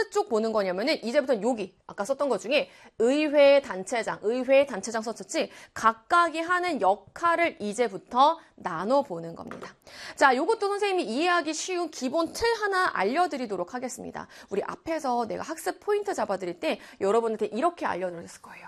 어느 쪽 보는 거냐면은 이제부터 여기 아까 썼던 것 중에 의회 단체장 썼었지. 각각이 하는 역할을 이제부터 나눠보는 겁니다. 자, 요것도 선생님이 이해하기 쉬운 기본 틀 하나 알려드리도록 하겠습니다. 우리 앞에서 내가 학습 포인트 잡아드릴 때 여러분한테 이렇게 알려드렸을 거예요.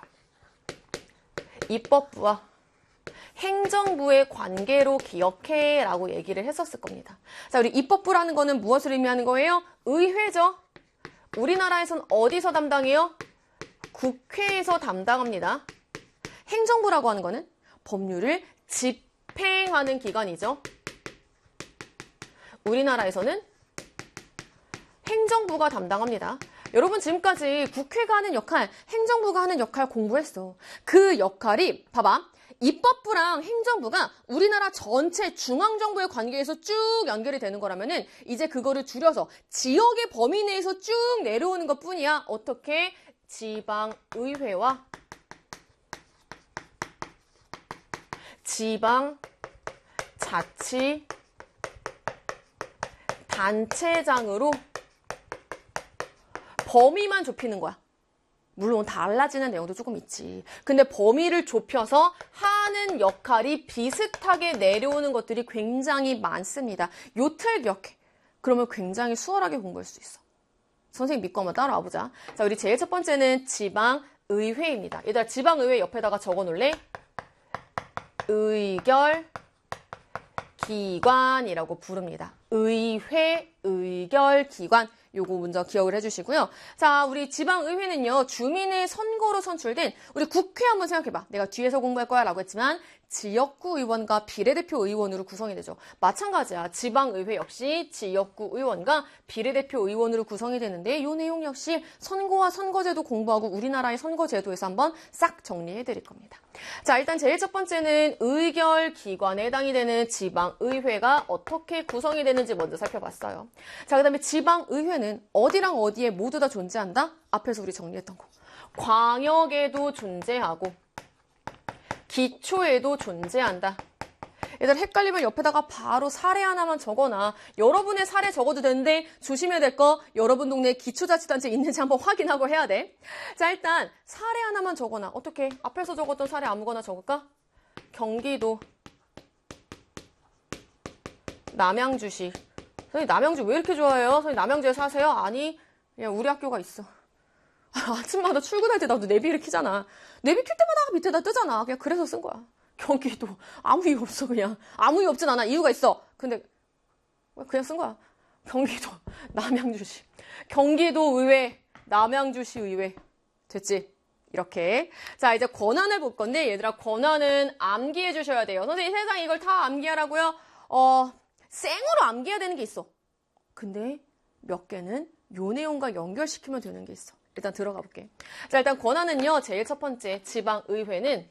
입법부와 행정부의 관계로 기억해 라고 얘기를 했었을 겁니다. 자, 우리 입법부라는 거는 무엇을 의미하는 거예요? 의회죠. 우리나라에선 어디서 담당해요? 국회에서 담당합니다. 행정부라고 하는 거는 법률을 집행하는 기관이죠. 우리나라에서는 행정부가 담당합니다. 여러분 지금까지 국회가 하는 역할, 행정부가 하는 역할 공부했어. 그 역할이 봐봐. 입법부랑 행정부가 우리나라 전체 중앙정부의 관계에서 쭉 연결이 되는 거라면은 이제 그거를 줄여서 지역의 범위 내에서 쭉 내려오는 것 뿐이야. 어떻게? 지방의회와 지방자치단체장으로 범위만 좁히는 거야. 물론 달라지는 내용도 조금 있지. 근데 범위를 좁혀서 하는 역할이 비슷하게 내려오는 것들이 굉장히 많습니다. 요 틀 기억해. 그러면 굉장히 수월하게 공부할 수 있어. 선생님 믿고 한번 따라와 보자. 자, 우리 제일 첫 번째는 지방의회입니다. 얘들아, 지방의회 옆에다가 적어 놓을래? 의결기관이라고 부릅니다. 의회, 의결기관. 요거 먼저 기억을 해주시고요. 자, 우리 지방의회는요, 주민의 선거로 선출된 우리 국회 한번 생각해봐. 내가 뒤에서 공부할 거야 라고 했지만 지역구 의원과 비례대표 의원으로 구성이 되죠. 마찬가지야. 지방의회 역시 지역구 의원과 비례대표 의원으로 구성이 되는데 이 내용 역시 선거와 선거제도 공부하고 우리나라의 선거제도에서 한번 싹 정리해 드릴 겁니다. 자, 일단 제일 첫 번째는 의결기관에 해당이 되는 지방의회가 어떻게 구성이 되는지 먼저 살펴봤어요. 자, 그 다음에 지방의회는 어디랑 어디에 모두 다 존재한다? 앞에서 우리 정리했던 거. 광역에도 존재하고 기초에도 존재한다. 얘들 헷갈리면 옆에다가 바로 사례 하나만 적어놔. 여러분의 사례 적어도 되는데 조심해야 될 거 여러분 동네에 기초자치단체 있는지 한번 확인하고 해야 돼. 자, 일단 사례 하나만 적어놔. 어떻게? 앞에서 적었던 사례 아무거나 적을까? 경기도 남양주시. 선생님 남양주 왜 이렇게 좋아해요? 선생님 남양주에 사세요? 아니, 그냥 우리 학교가 있어. 아침마다 출근할 때 나도 내비를 켜잖아. 내비 켤 때마다 밑에다 뜨잖아. 그냥 그래서 쓴 거야. 경기도 아무 이유 없어. 그냥 아무 이유 없진 않아. 이유가 있어. 근데 그냥 쓴 거야. 경기도 남양주시, 경기도 의회, 남양주시 의회. 됐지? 이렇게. 자, 이제 권한을 볼 건데 얘들아, 권한은 암기해 주셔야 돼요. 선생님 세상 이걸 다 암기하라고요? 생으로 암기해야 되는 게 있어. 근데 몇 개는 요 내용과 연결시키면 되는 게 있어. 일단 들어가 볼게. 자, 일단 권한은요, 제일 첫 번째 지방의회는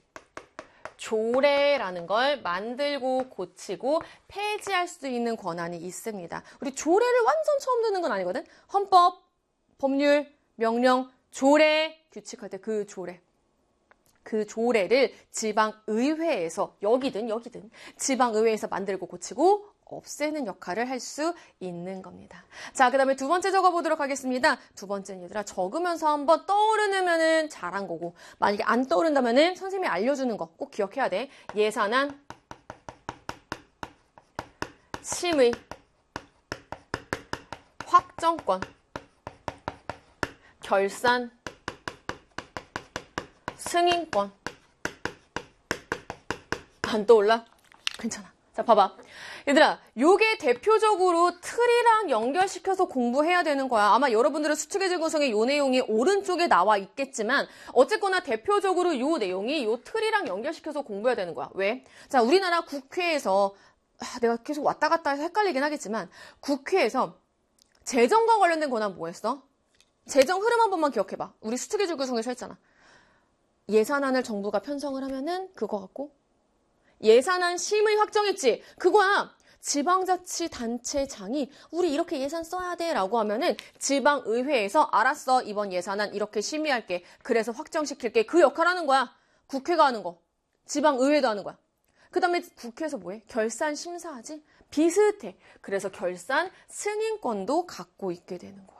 조례라는 걸 만들고 고치고 폐지할 수 있는 권한이 있습니다. 우리 조례를 완전 처음 듣는 건 아니거든. 헌법, 법률, 명령, 조례, 규칙할 때 그 조례. 그 조례를 지방의회에서 여기든 지방의회에서 만들고 고치고 없애는 역할을 할 수 있는 겁니다. 자, 그 다음에 두 번째 적어보도록 하겠습니다. 두 번째는 얘들아, 적으면서 한번 떠오르면은 잘한 거고, 만약에 안 떠오른다면은 선생님이 알려주는 거 꼭 기억해야 돼. 예산안, 심의, 확정권, 결산, 승인권. 안 떠올라? 괜찮아. 자, 봐봐. 얘들아, 요게 대표적으로 틀이랑 연결시켜서 공부해야 되는 거야. 아마 여러분들은 수축의 구성의 요 내용이 오른쪽에 나와 있겠지만 어쨌거나 대표적으로 요 내용이 요 틀이랑 연결시켜서 공부해야 되는 거야. 왜? 자, 우리나라 국회에서 내가 계속 왔다 갔다 해서 헷갈리긴 하겠지만 국회에서 재정과 관련된 권한 뭐였어? 재정 흐름 한 번만 기억해봐. 우리 수축의 구성에서 했잖아. 예산안을 정부가 편성을 하면은 그거 갖고 예산안 심의 확정했지. 그거야. 지방자치단체장이 우리 이렇게 예산 써야 돼 라고 하면은 지방의회에서 알았어. 이번 예산안 이렇게 심의할게. 그래서 확정시킬게. 그 역할 하는 거야. 국회가 하는 거. 지방의회도 하는 거야. 그 다음에 국회에서 뭐해? 결산 심사하지? 비슷해. 그래서 결산 승인권도 갖고 있게 되는 거야.